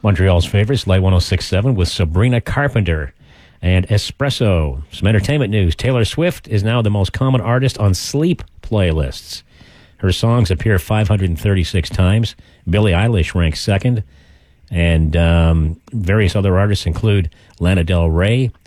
Montreal's favorites, Light 106.7 with Sabrina Carpenter and Espresso. Some entertainment news. Taylor Swift is now the most common artist on sleep playlists. Her songs appear 536 times. Billie Eilish ranks second. And various other artists include Lana Del Rey,